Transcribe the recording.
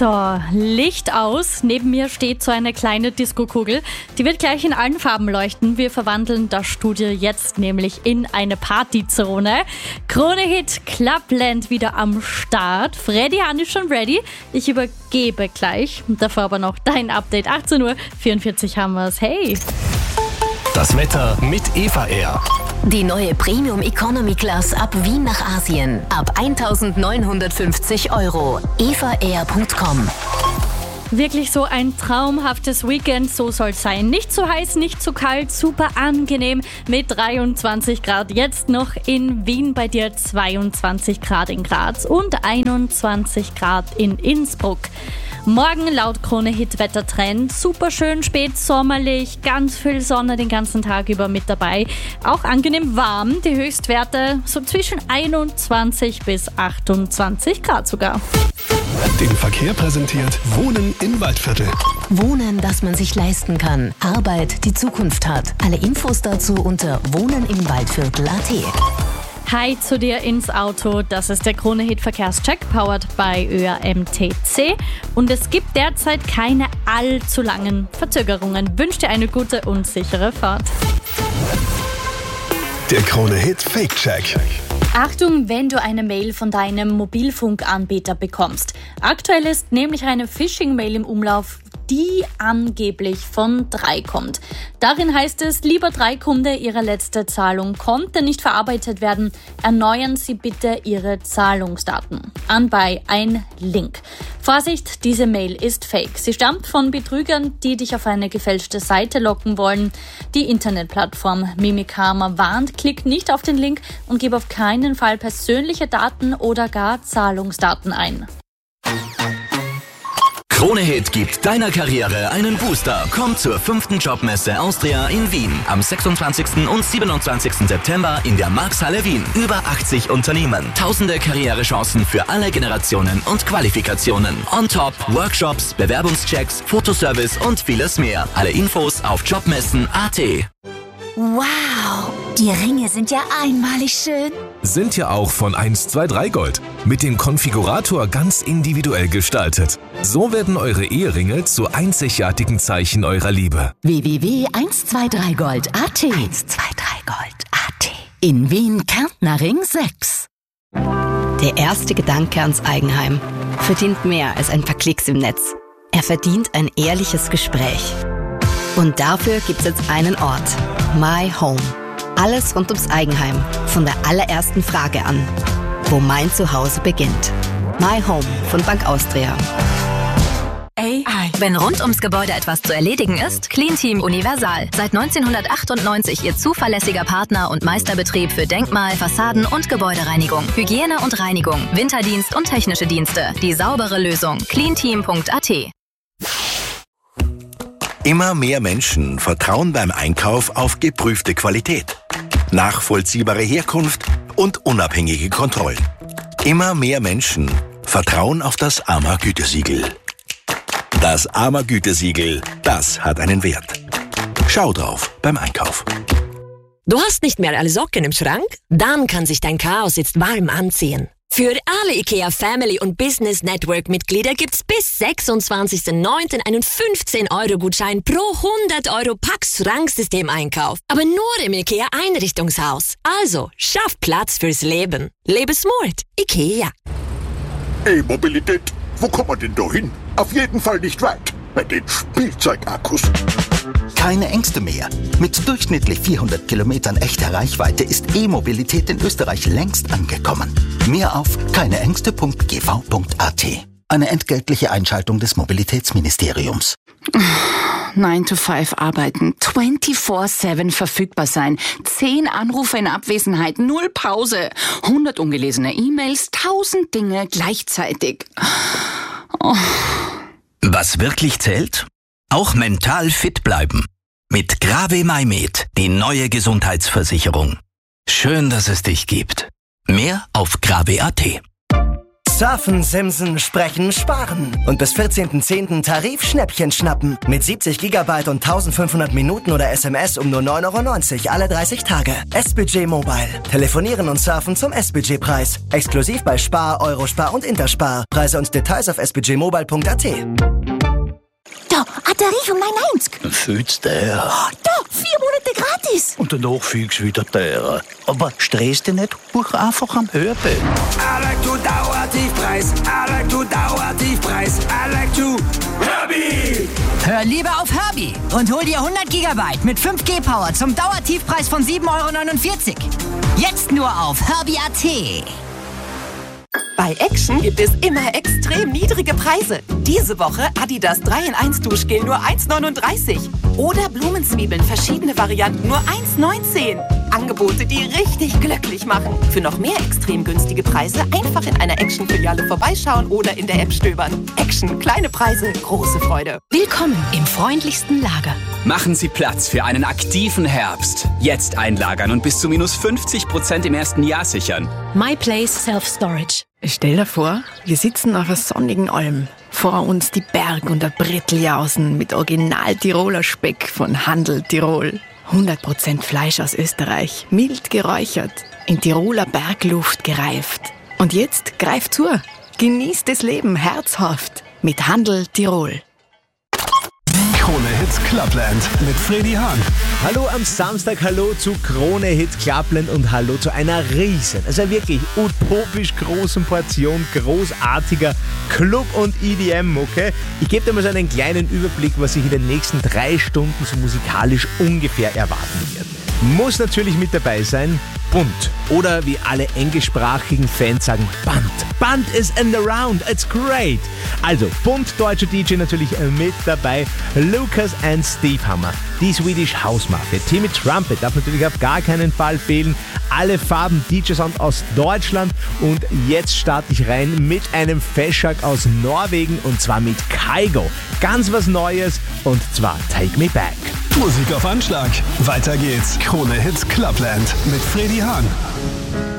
So, Licht aus. Neben mir steht so eine kleine Diskokugel. Die wird gleich in allen Farben leuchten. Wir verwandeln das Studio jetzt nämlich in eine Partyzone. Krone-Hit Clubland wieder am Start. Freddy Hahn ist schon ready. Ich übergebe gleich. Davor aber noch dein Update. 18:44 Uhr haben wir es. Hey! Das Wetter mit Eva Air. Die neue Premium Economy Class ab Wien nach Asien. Ab 1.950 €. evaair.com. Wirklich so ein traumhaftes Weekend, so soll es sein. Nicht zu heiß, nicht zu kalt, super angenehm mit 23 Grad. Jetzt noch in Wien, bei dir 22 Grad in Graz und 21 Grad in Innsbruck. Morgen laut Krone-Hit Wettertrend, super schön spät sommerlich, ganz viel Sonne den ganzen Tag über mit dabei. Auch angenehm warm, die Höchstwerte so zwischen 21 bis 28 Grad sogar. Den Verkehr präsentiert Wohnen im Waldviertel. Wohnen, das man sich leisten kann. Arbeit, die Zukunft hat. Alle Infos dazu unter wohnenimwaldviertel.at. Hi zu dir ins Auto, das ist der Krone-Hit Verkehrscheck, powered by ÖAMTC. Und es gibt derzeit keine allzu langen Verzögerungen. Wünsche dir eine gute und sichere Fahrt. Der Krone-Hit Fake-Check. Achtung, wenn du eine Mail von deinem Mobilfunkanbieter bekommst. Aktuell ist nämlich eine Phishing-Mail im Umlauf, die angeblich von 3 kommt. Darin heißt es, lieber 3-Kunde, Ihre letzte Zahlung konnte nicht verarbeitet werden. Erneuern Sie bitte Ihre Zahlungsdaten. Anbei ein Link. Vorsicht, diese Mail ist fake. Sie stammt von Betrügern, die dich auf eine gefälschte Seite locken wollen. Die Internetplattform Mimikama warnt, klick nicht auf den Link und gib auf keinen Fall persönliche Daten oder gar Zahlungsdaten ein. Krone-Hit gibt deiner Karriere einen Booster. Komm zur 5. Jobmesse Austria in Wien. Am 26. und 27. September in der Marxhalle Wien. Über 80 Unternehmen. Tausende Karrierechancen für alle Generationen und Qualifikationen. On top Workshops, Bewerbungschecks, Fotoservice und vieles mehr. Alle Infos auf jobmessen.at. Wow, die Ringe sind ja einmalig schön. Sind ja auch von 123 Gold. Mit dem Konfigurator ganz individuell gestaltet. So werden eure Eheringe zu einzigartigen Zeichen eurer Liebe. www.123gold.at 123gold.at In Wien, Kärntner Ring 6. Der erste Gedanke ans Eigenheim verdient mehr als ein paar Klicks im Netz. Er verdient ein ehrliches Gespräch. Und dafür gibt's jetzt einen Ort. My Home. Alles rund ums Eigenheim. Von der allerersten Frage an. Wo mein Zuhause beginnt. My Home von Bank Austria. Wenn rund ums Gebäude etwas zu erledigen ist, Clean Team Universal. Seit 1998 Ihr zuverlässiger Partner und Meisterbetrieb für Denkmal-, Fassaden- und Gebäudereinigung, Hygiene und Reinigung, Winterdienst und technische Dienste. Die saubere Lösung. cleanteam.at. Immer mehr Menschen vertrauen beim Einkauf auf geprüfte Qualität, nachvollziehbare Herkunft und unabhängige Kontrollen. Immer mehr Menschen vertrauen auf das AMA-Gütesiegel. Das AMA-Gütesiegel, das hat einen Wert. Schau drauf beim Einkauf. Du hast nicht mehr alle Socken im Schrank? Dann kann sich dein Chaos jetzt warm anziehen. Für alle IKEA Family und Business Network Mitglieder gibt's bis 26.09. einen 15-Euro-Gutschein pro 100 € Pax-Schranksystem-Einkauf. Aber nur im IKEA Einrichtungshaus. Also, schaff Platz fürs Leben. Lebe smart. IKEA. E-Mobilität, wo kommt man denn da hin? Auf jeden Fall nicht weit. Bei den Spielzeugakkus. Keine Ängste mehr. Mit durchschnittlich 400 Kilometern echter Reichweite ist E-Mobilität in Österreich längst angekommen. Mehr auf keineängste.gv.at. Eine entgeltliche Einschaltung des Mobilitätsministeriums. 9 to 5 arbeiten, 24/7 verfügbar sein, 10 Anrufe in Abwesenheit, 0 Pause, 100 ungelesene E-Mails, 1000 Dinge gleichzeitig. Oh. Was wirklich zählt? Auch mental fit bleiben. Mit Grave MyMed, die neue Gesundheitsversicherung. Schön, dass es dich gibt. Mehr auf grave.at. Surfen, Simsen, sprechen, sparen. Und bis 14.10. Tarif-Schnäppchen schnappen. Mit 70 GB und 1500 Minuten oder SMS um nur 9,90 € alle 30 Tage. S-Budget Mobile. Telefonieren und surfen zum S-Budget-Preis. Exklusiv bei Spar, Eurospar und Interspar. Preise und Details auf sbudgetmobile.at. Da, ein Tarif um 9,90. Fühlt's der? Da, 4 Monate gratis. Und danach fühlst du wieder teurer. Aber stress dich nicht, buch einfach am Hörbe. I like to Dauertiefpreis. I like to Dauertiefpreis. I like to Herbie. Hör lieber auf Herbie und hol dir 100 GB mit 5G-Power zum Dauertiefpreis von 7,49 €. Jetzt nur auf Herbie.at. Bei Action gibt es immer extrem niedrige Preise. Diese Woche Adidas 3-in-1 Duschgel nur 1,39 €. Oder Blumenzwiebeln, verschiedene Varianten nur 1,19 €. Angebote, die richtig glücklich machen. Für noch mehr extrem günstige Preise einfach in einer Action-Filiale vorbeischauen oder in der App stöbern. Action, kleine Preise, große Freude. Willkommen im freundlichsten Lager. Machen Sie Platz für einen aktiven Herbst. Jetzt einlagern und bis zu minus 50% im ersten Jahr sichern. MyPlace Self-Storage. Stell dir vor, wir sitzen auf einer sonnigen Alm. Vor uns die Berg- und der Bretteljausen mit Original-Tiroler Speck von Handel Tirol. 100% Fleisch aus Österreich, mild geräuchert, in Tiroler Bergluft gereift. Und jetzt greift zu, genießt das Leben herzhaft mit Handel Tirol. Krone Hits Clubland mit Freddy Hahn. Hallo am Samstag, hallo zu Krone Hits Clubland und hallo zu einer riesen, also wirklich utopisch großen Portion großartiger Club- und EDM-Mucke. Ich gebe dir mal so einen kleinen Überblick, was sich in den nächsten 3 Stunden so musikalisch ungefähr erwarten wird. Muss natürlich mit dabei sein Bunt. Oder wie alle englischsprachigen Fans sagen, Band. Band is in the round, it's great. Also, bunt deutscher DJ natürlich mit dabei. Lucas and Steve Hammer. Die Swedish House Mafia. Timmy Trumpet darf natürlich auf gar keinen Fall fehlen. Alle Farben DJ-Sound aus Deutschland. Und jetzt starte ich rein mit einem Feschak aus Norwegen und zwar mit Kygo. Ganz was Neues und zwar Take Me Back. Musik auf Anschlag. Weiter geht's. Krone Hits Clubland mit Freddy Hahn.